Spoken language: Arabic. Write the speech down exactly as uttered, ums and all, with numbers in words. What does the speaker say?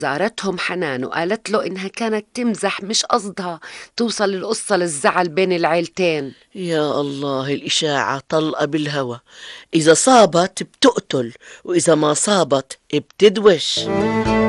زارتهم حنان وقالت له إنها كانت تمزح مش قصدها توصل القصة للزعل بين العيلتين. يا الله، الإشاعة طلقة بالهوى، إذا صابت بتقتل وإذا ما صابت بتدوش.